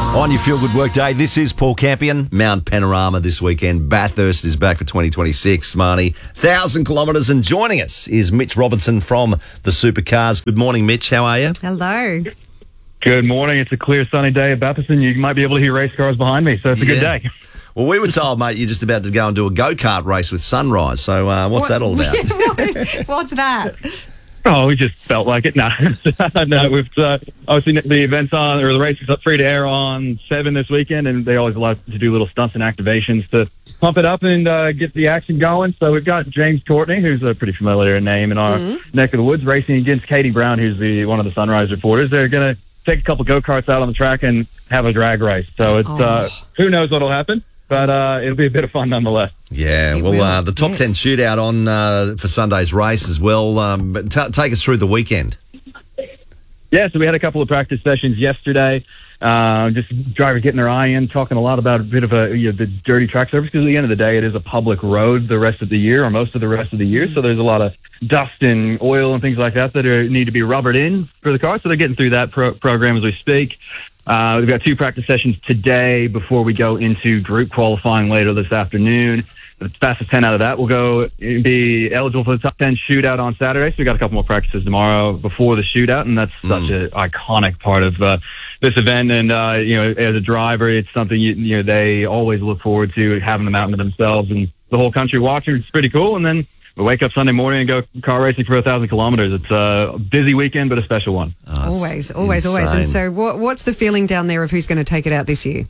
On your feel-good work day, this is Paul Campion. Mount Panorama this weekend. Bathurst is back for 2026, Marnie. 1,000 kilometres, and joining us is Mitch Robinson from the Supercars. Good morning, Mitch. How are you? Hello. Good morning. It's a clear sunny day at Bathurst, and you might be able to hear race cars behind me, so it's a good day. Well, we were told, mate, you're just about to go and do a go-kart race with Sunrise. So what's that all about? What's that? Oh, we just felt like it. No, we've obviously the event's on, or the race is free to air on 7 this weekend, and they always allow to do little stunts and activations to pump it up and get the action going. So we've got James Courtney, who's a pretty familiar name in our neck of the woods, racing against Katie Brown, who's one of the Sunrise reporters. They're going to take a couple go-karts out on the track and have a drag race. So it's who knows what'll happen, but it'll be a bit of fun nonetheless. Yeah, well, the top 10 shootout on for Sunday's race as well. But take us through the weekend. Yeah, so we had a couple of practice sessions yesterday. Just drivers getting their eye in, talking a lot about a bit of the dirty track surface, because at the end of the day, it is a public road the rest of the year, or most of the rest of the year. So there's a lot of dust and oil and things like that need to be rubbered in for the car. So they're getting through that program as we speak. We've got 2 practice sessions today before we go into group qualifying later this afternoon. The fastest 10 out of that will be eligible for the top 10 shootout on Saturday. So we've got a couple more practices tomorrow before the shootout, and that's such an iconic part of this event. And as a driver, it's something they always look forward to, having them out into themselves and the whole country watching. It's pretty cool. And then we wake up Sunday morning and go car racing for 1,000 kilometres. It's a busy weekend, but a special one. Always. And so what's the feeling down there of who's going to take it out this year?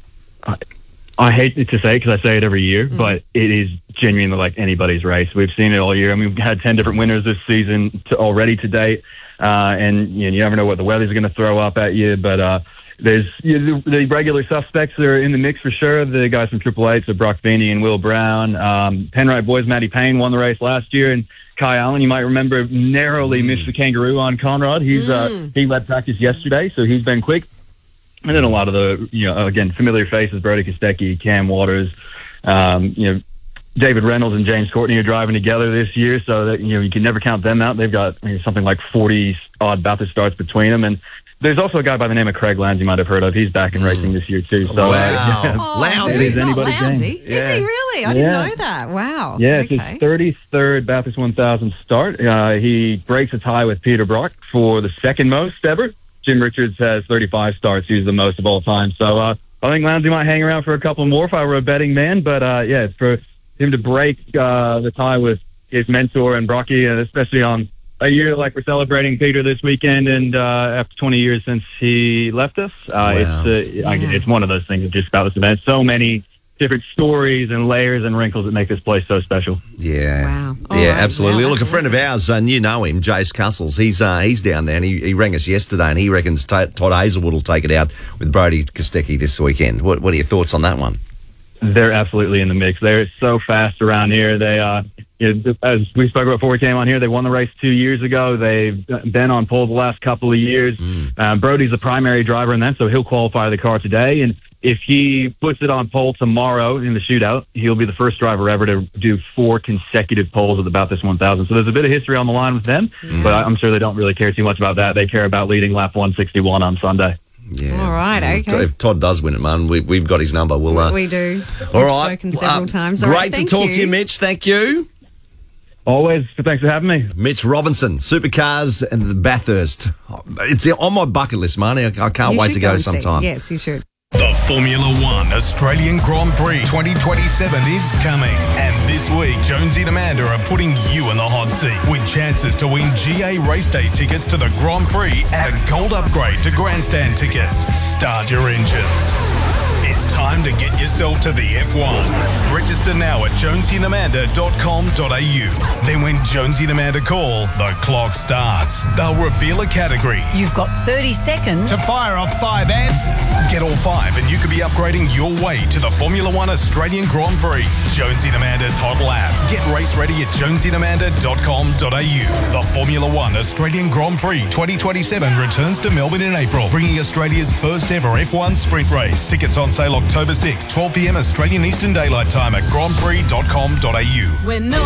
I hate to say it because I say it every year, but it is genuinely like anybody's race. We've seen it all year. I mean, we've had 10 different winners this season already to date, and you never know what the weather's going to throw up at you, but there's the regular suspects that are in the mix for sure. The guys from Triple Eight, so Brock Feeney and Will Brown. Penrite boys, Matty Payne won the race last year, and Kai Allen, you might remember, narrowly missed the kangaroo on Conrad. He led practice yesterday, so he's been quick. And then a lot of the, again, familiar faces, Brody Kostecki, Cam Waters, David Reynolds and James Courtney are driving together this year, so that, you can never count them out. They've got something like 40-odd Bathurst starts between them. And there's also a guy by the name of Craig Lands you might have heard of. He's back in racing this year, too. So, Lounsey. Is he really? I didn't know that. Wow. Yeah, it's his 33rd Bathurst 1000 start. He breaks a tie with Peter Brock for the second most ever. Jim Richards has 35 starts. He's the most of all time. So I think Lounsey might hang around for a couple more if I were a betting man. But, it's for him to break the tie with his mentor and Brocky, and especially on a year like we're celebrating Peter this weekend, and after 20 years since he left us. It's one of those things just about this event. So many different stories and layers and wrinkles that make this place so special. Yeah. Wow. Absolutely. Wow, Look, a friend of ours, you know him, Jace Cussels. He's down there, and he rang us yesterday, and he reckons Todd Hazelwood will take it out with Brody Kostecki this weekend. What are your thoughts on that one? They're absolutely in the mix. They're so fast around here. They, as we spoke about before we came on here, they won the race 2 years ago. They've been on pole the last couple of years. Brody's the primary driver in that, so he'll qualify the car today. And if he puts it on pole tomorrow in the shootout, he'll be the first driver ever to do 4 consecutive poles at the Bathurst 1000. So there's a bit of history on the line with them, but I'm sure they don't really care too much about that. They care about leading lap 161 on Sunday. Yeah. All right, okay. If Todd does win it, man, we've got his number. We do. All right. We've spoken several times. Great to talk to you, Mitch. Thank you. Always. Thanks for having me. Mitch Robinson, Supercars and the Bathurst. It's on my bucket list, man. I can't wait to go sometime. Yes, you should. The Formula One Australian Grand Prix 2027 is coming. And this week, Jonesy and Amanda are putting you in the hot seat with chances to win GA race day tickets to the Grand Prix and a gold upgrade to grandstand tickets. Start your engines. It's time to get yourself to the F1. Register now at jonesyandamanda.com.au. Then when Jonesy and Amanda call, the clock starts. They'll reveal a category. You've got 30 seconds to fire off 5 answers. Get all 5 and you could be upgrading your way to the Formula One Australian Grand Prix. Jonesy and Amanda's Hot Lap. Get race ready at jonesyandamanda.com.au. The Formula One Australian Grand Prix 2027 returns to Melbourne in April, bringing Australia's first ever F1 sprint race. Tickets on sale October 6, 12 p.m. Australian Eastern Daylight Time at grandprix.com.au.